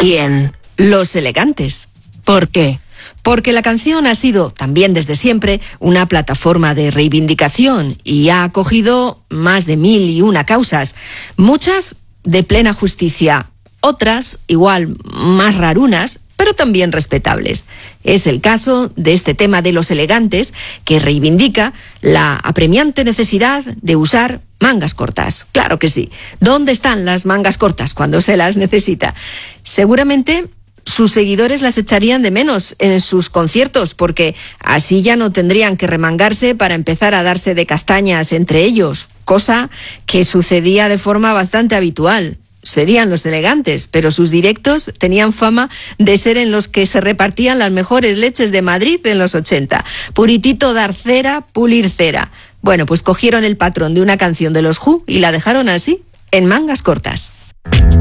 ¿Quién? Los Elegantes. ¿Por qué? Porque la canción ha sido, también desde siempre, una plataforma de reivindicación y ha acogido más de 1001 causas, muchas de plena justicia, otras igual más rarunas, pero también respetables. Es el caso de este tema de Los Elegantes, que reivindica la apremiante necesidad de usar mangas cortas. Claro que sí. ¿Dónde están las mangas cortas cuando se las necesita? Seguramente sus seguidores las echarían de menos en sus conciertos, porque así ya no tendrían que remangarse para empezar a darse de castañas entre ellos, cosa que sucedía de forma bastante habitual. Serían Los Elegantes, pero sus directos tenían fama de ser en los que se repartían las mejores leches de Madrid en los 80. Puritito dar cera, pulir cera. Bueno, pues cogieron el patrón de una canción de los Who y la dejaron así, en mangas cortas.